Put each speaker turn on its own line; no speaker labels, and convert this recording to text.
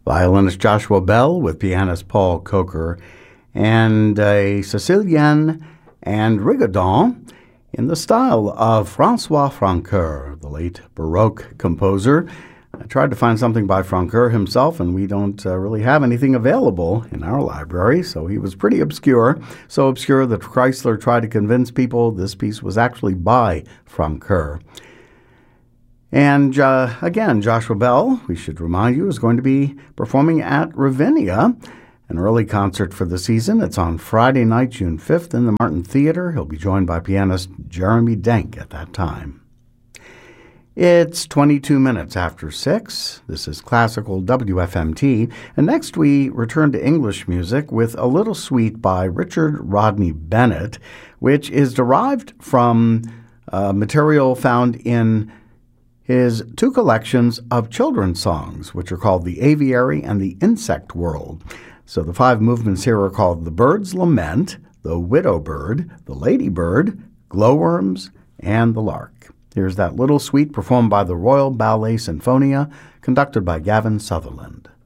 violinist Joshua Bell with pianist Paul Coker, and a Sicilienne and rigodon in the style of François Francoeur, the late Baroque composer. I tried to find something by Francoeur himself, and we don't really have anything available in our library, so he was pretty obscure. So obscure that Chrysler tried to convince people this piece was actually by Francoeur. And again, Joshua Bell, we should remind you, is going to be performing at Ravinia, an early concert for the season. It's on Friday night, June 5th in the Martin Theater. He'll be joined by pianist Jeremy Denk at that time. It's 22 minutes after 6. This is Classical WFMT. And next we return to English music with a little suite by Richard Rodney Bennett, which is derived from material found in his two collections of children's songs, which are called The Aviary and The Insect World. So the 5 movements here are called The Bird's Lament, The Widow Bird, The Lady Bird, Glowworms, and The Lark. Here's that little suite performed by the Royal Ballet Sinfonia, conducted by Gavin Sutherland.